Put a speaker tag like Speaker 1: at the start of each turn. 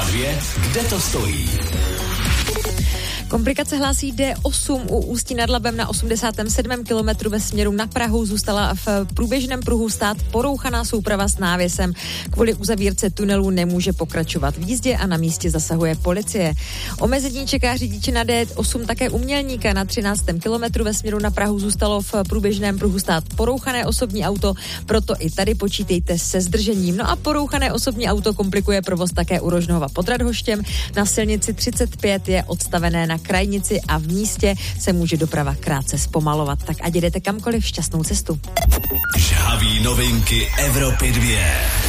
Speaker 1: A2, kde to stojí?
Speaker 2: Komplikace hlásí D8 u Ústí nad Labem na 87. kilometru ve směru na Prahu. Zůstala v průběžném pruhu stát porouchaná souprava s návěsem. Kvůli uzavírce tunelu nemůže pokračovat v jízdě a na místě zasahuje policie. Omezení čeká řidiče na D8 také u Mělníka na 13. kilometru ve směru na Prahu. Zůstalo v průběžném pruhu stát porouchané osobní auto, proto i tady počítejte se zdržením. No a porouchané osobní auto komplikuje provoz také u Rožnohova pod Radhoštěm. Na silnici 35 je odstavené na krajnici a v místě se může doprava krátce zpomalovat. Tak ať jdete kamkoliv, šťastnou cestu.
Speaker 1: Žhaví novinky Evropy 2.